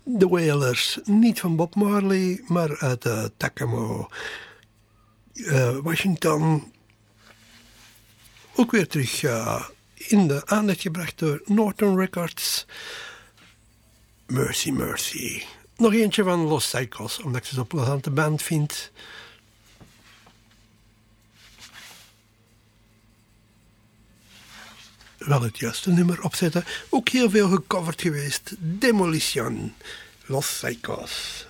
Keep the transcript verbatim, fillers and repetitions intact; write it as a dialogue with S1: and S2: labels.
S1: The Wailers. Niet van Bob Marley, maar uit uh, Tacoma, uh, Washington. Ook weer terug uh, in de aandacht gebracht door Norton Records. Mercy, Mercy. Nog eentje van Los Psychos, omdat ik ze zo'n plezante band vind. Wel het juiste nummer opzetten. Ook heel veel gecoverd geweest. Demolition. Los Psychos.